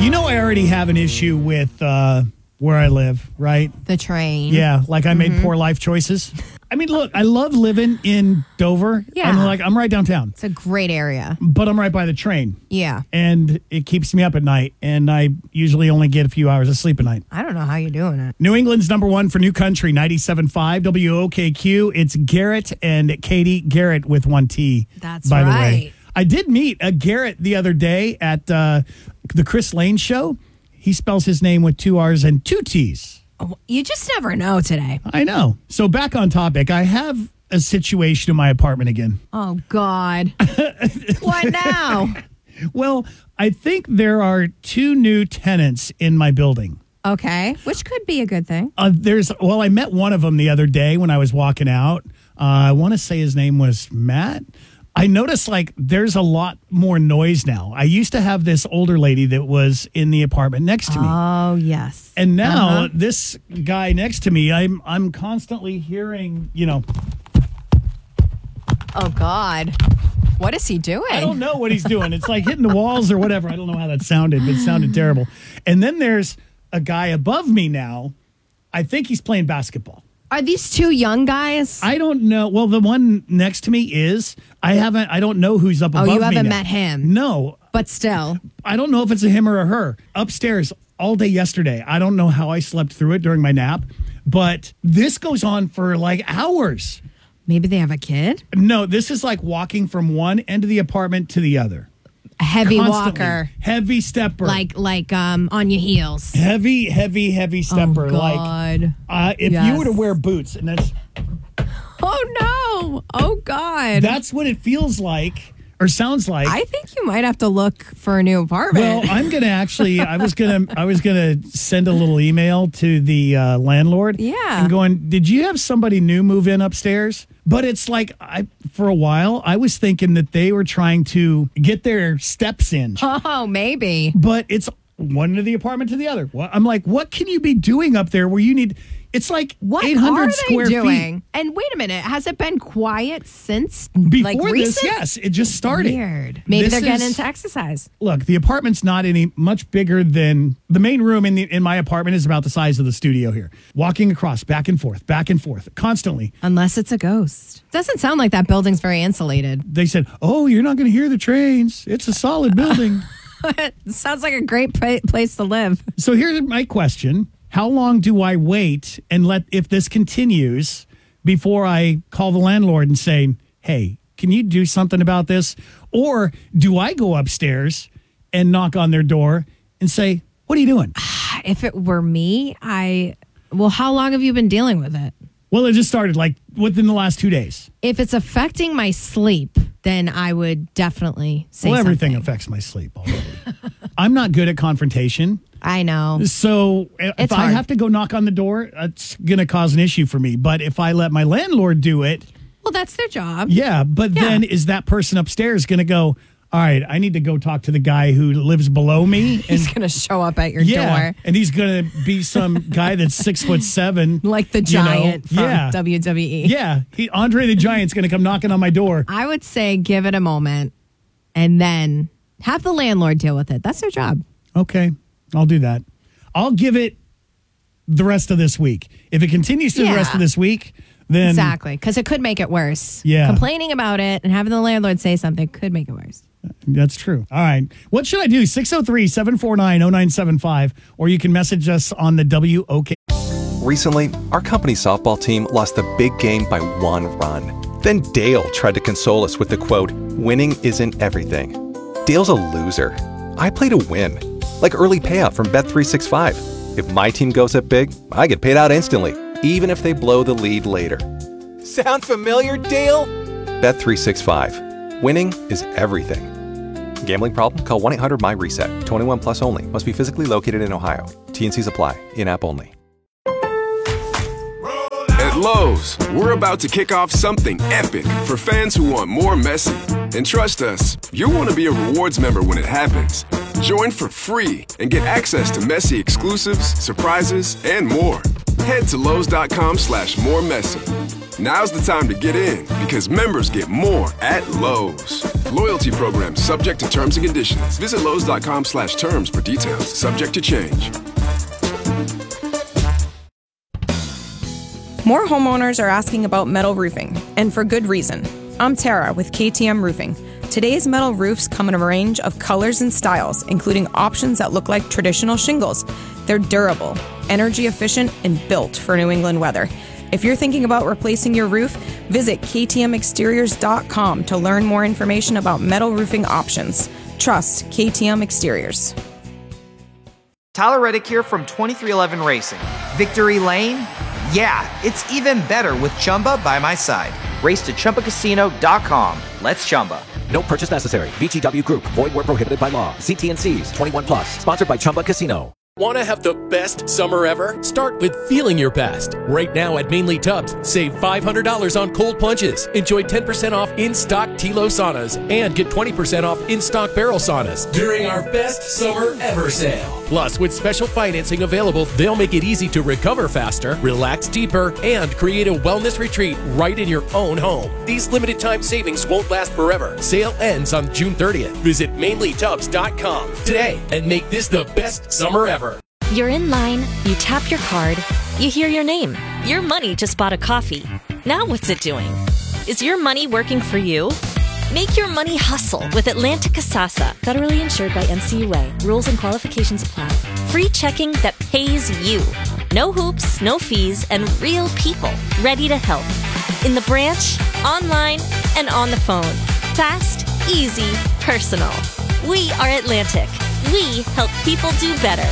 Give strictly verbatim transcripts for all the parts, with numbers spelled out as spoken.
You know, I already have an issue with uh, where I live, right? The train. Yeah, like I made Mm-hmm. poor life choices. I mean, look, I love living in Dover. Yeah. I'm like, I'm right downtown, It's a great area. but I'm right by the train. Yeah. And it keeps me up at night, and I usually only get a few hours of sleep a night. I don't know how you're doing it. New England's number one for New Country, ninety-seven point five W O K Q. It's Garrett and Katie. Garrett with one T. That's by the right. way. I did meet a Garrett the other day at uh, the Chris Lane show. He spells his name with two R's and two T's. Oh, you just never know today. I know. So back on topic, I have a situation in my apartment again. Oh, God. What now? Well, I think there are two new tenants in my building. Okay. Which could be a good thing. Uh, there's well, I met one of them the other day when I was walking out. Uh, I want to say his name was Matt. I noticed like there's a lot more noise now. I used to have this older lady that was in the apartment next to me. Oh, yes. And now Uh-huh. this guy next to me, I'm I'm constantly hearing, you know, Oh, God. What is he doing? I don't know what he's doing. It's like hitting the walls or whatever. I don't know how that sounded, but it sounded terrible. And then there's a guy above me now. I think he's playing basketball. Are these two young guys? I don't know. Well, the one next to me is. I haven't. I don't know who's up Oh, above me. you haven't now. met him? No. But still. I don't know if it's a him or a her. Upstairs all day yesterday. I don't know how I slept through it during my nap, but this goes on for like hours. Maybe they have a kid? No, this is like walking from one end of the apartment to the other. A heavy Constantly. walker. Heavy stepper. Like, like um, on your heels. Heavy, heavy, heavy stepper. Oh, Like God. uh, if Yes. you were to wear boots, and that's Oh, no. Oh, God. that's what it feels like or sounds like. I think you might have to look for a new apartment. Well, I'm gonna actually. I was gonna. I was gonna send a little email to the uh, landlord. Yeah. And going, did you have somebody new move in upstairs? But it's like I, for a while, I was thinking that they were trying to get their steps in. Oh, maybe. But it's one end of the apartment to the other. Well, I'm like, what can you be doing up there where you need? It's like What eight are hundred they square doing? feet. And wait a minute, has it been quiet since Before like this, recent? yes, it just started. Weird. Maybe This they're getting is- into exercise. Look, the apartment's not any much bigger than the main room in the in my apartment is about the size of the studio here. Walking across, back and forth, back and forth, constantly. Unless it's a ghost. Doesn't sound like that building's very insulated. They said, "Oh, you're not going to hear the trains. It's a solid building." Sounds like a great pa- place to live. So here's my question: how long do I wait and let if this continues before I call the landlord and say, "Hey, can you do something about this?" Or do I go upstairs and knock on their door and say, "What are you doing?" If it were me, I. Well, how long have you been dealing with it? Well, it just started like within the last two days. If it's affecting my sleep, then I would definitely say Well, everything something. affects my sleep already. I'm not good at confrontation. I know. So if It's I hard. have to go knock on the door, it's going to cause an issue for me. But if I let my landlord do it, Well, that's their job. yeah. But Yeah. then is that person upstairs going to go, all right, I need to go talk to the guy who lives below me? And He's going to show up at your yeah, door. and he's going to be some guy that's six foot seven. Like the you know? giant from yeah. W W E. Yeah. He, Andre the Giant's going to come knocking on my door. I would say give it a moment and then have the landlord deal with it. That's their job. Okay, I'll do that. I'll give it the rest of this week. If it continues to Yeah. the rest of this week, then Exactly. Because it could make it worse. Yeah. Complaining about it and having the landlord say something could make it worse. that's true. All right. What should I do? six oh three, seven four nine, oh nine seven five, or you can message us on the W O K. Recently, our company softball team lost the big game by one run. Then Dale tried to console us with the quote, "Winning isn't everything." Dale's a loser. I play to win. Like early payout from Bet three sixty-five. If my team goes up big, I get paid out instantly, even if they blow the lead later. Sound familiar, Dale? Bet three sixty-five. Winning is everything. Gambling problem? Call one eight hundred M Y reset. twenty-one plus only. Must be physically located in Ohio. T and Cs apply. In-app only. At Lowe's, we're about to kick off something epic for fans who want more Messi. And trust us, you'll want to be a rewards member when it happens. Join for free and get access to Messi exclusives, surprises, and more. Head to Lowe's.com slash more Messi. Now's the time to get in because members get more at Lowe's. Loyalty program subject to terms and conditions. Visit Lowe's.com slash terms for details. Subject to change. More homeowners are asking about metal roofing, and for good reason. I'm Tara with K T M Roofing. Today's metal roofs come in a range of colors and styles, including options that look like traditional shingles. They're durable, energy efficient, and built for New England weather. If you're thinking about replacing your roof, visit K T M exteriors dot com to learn more information about metal roofing options. Trust K T M Exteriors. Tyler Reddick here from twenty-three eleven Racing. Victory Lane? Yeah, it's even better with Chumba by my side. Race to Chumba Casino dot com. Let's Chumba. No purchase necessary. V G W Group. Void where prohibited by law. See T and C's. twenty-one plus. Sponsored by Chumba Casino. Want to have the best summer ever? Start with feeling your best. Right now at Mainly Tubs, save five hundred dollars on cold plunges. Enjoy ten percent off in-stock Tilo saunas and get twenty percent off in-stock barrel saunas during our best summer ever sale. Plus, with special financing available, they'll make it easy to recover faster, relax deeper, and create a wellness retreat right in your own home. These limited time savings won't last forever. Sale ends on June thirtieth. Visit Mainly Tubs dot com today and make this the best summer ever. You're in line, you tap your card, you hear your name. Your money just bought a coffee. Now what's it doing? Is your money working for you? Make your money hustle with Atlantic Kasasa. Federally insured by N C U A. Rules and qualifications apply. Free checking that pays you. No hoops, no fees, and real people ready to help. In the branch, online, and on the phone. Fast, easy, personal. We are Atlantic. We help people do better.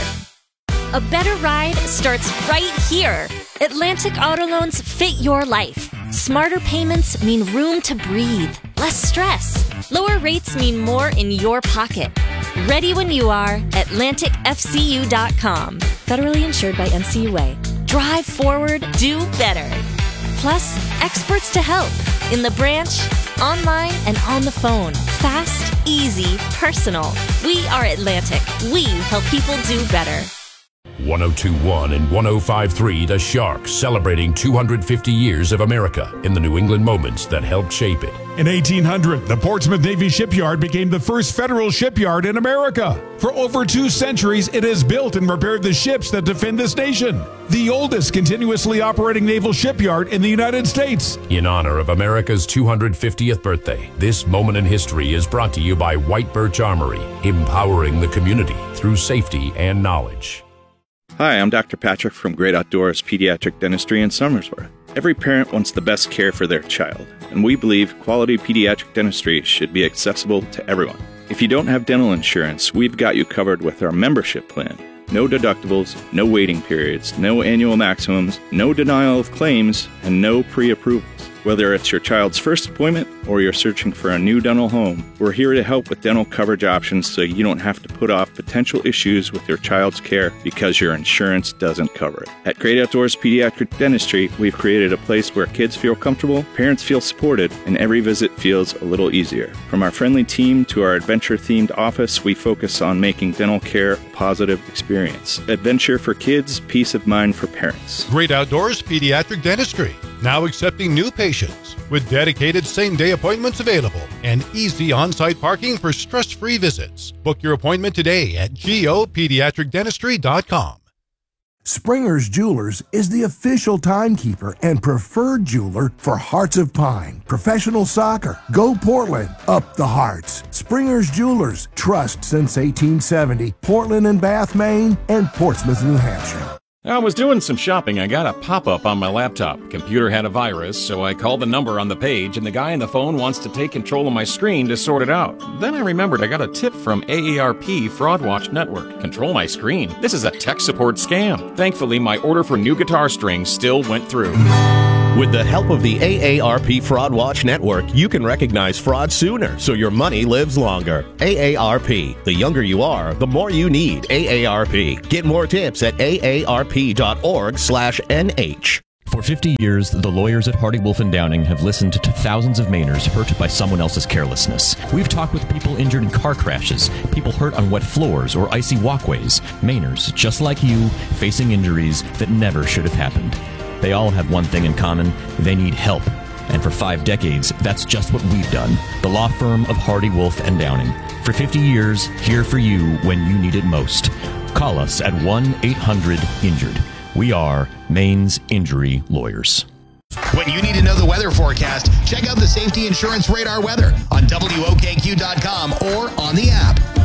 A better ride starts right here. Atlantic Auto Loans fit your life. Smarter payments mean room to breathe, less stress. Lower rates mean more in your pocket. Ready when you are, Atlantic F C U dot com. Federally insured by N C U A. Drive forward, do better. Plus, experts to help. In the branch, online, and on the phone. Fast, easy, personal. We are Atlantic. We help people do better. one oh two point one and one oh five point three The Shark, celebrating two hundred fifty years of America in the New England moments that helped shape it. In eighteen hundred, the Portsmouth Navy Shipyard became the first federal shipyard in America. For over two centuries, it has built and repaired the ships that defend this nation. The oldest continuously operating naval shipyard in the United States. In honor of America's two hundred fiftieth birthday, this moment in history is brought to you by White Birch Armory, empowering the community through safety and knowledge. Hi, I'm Doctor Patrick from Great Outdoors Pediatric Dentistry in Somersworth. Every parent wants the best care for their child, and we believe quality pediatric dentistry should be accessible to everyone. If you don't have dental insurance, we've got you covered with our membership plan. No deductibles, no waiting periods, no annual maximums, no denial of claims, and no pre-approvals. Whether it's your child's first appointment or you're searching for a new dental home, we're here to help with dental coverage options so you don't have to put off potential issues with your child's care because your insurance doesn't cover it. At Great Outdoors Pediatric Dentistry, we've created a place where kids feel comfortable, parents feel supported, and every visit feels a little easier. From our friendly team to our adventure-themed office, we focus on making dental care a positive experience. Adventure for kids, peace of mind for parents. Great Outdoors Pediatric Dentistry, now accepting new patients with dedicated same-day appointments available and easy on-site parking for stress-free visits. Book your appointment today at go pediatric dentistry dot com. Springer's Jewelers is the official timekeeper and preferred jeweler for Hearts of Pine, professional soccer, Go Portland, up the Hearts. Springer's Jewelers, trust since eighteen seventy, Portland and Bath, Maine, and Portsmouth, New Hampshire. I was doing some shopping. I got a pop-up on my laptop. Computer had a virus, so I called the number on the page, and the guy on the phone wants to take control of my screen to sort it out. Then I remembered I got a tip from A A R P Fraud Watch Network. Control my screen? This is a tech support scam. Thankfully, my order for new guitar strings still went through. With the help of the A A R P Fraud Watch Network, you can recognize fraud sooner so your money lives longer. A A R P. The younger you are, the more you need A A R P. Get more tips at A A R P dot org slash N H. For fifty years, the lawyers at Hardy Wolf and Downing have listened to thousands of Mainers hurt by someone else's carelessness. We've talked with people injured in car crashes, people hurt on wet floors or icy walkways, Mainers just like you, facing injuries that never should have happened. They all have one thing in common. They need help. And for five decades, that's just what we've done. The law firm of Hardy, Wolf and Downing. For fifty years, here for you when you need it most. Call us at one eight hundred injured. We are Maine's injury lawyers. When you need to know the weather forecast, check out the Safety Insurance Radar weather on W O K Q dot com or on the app.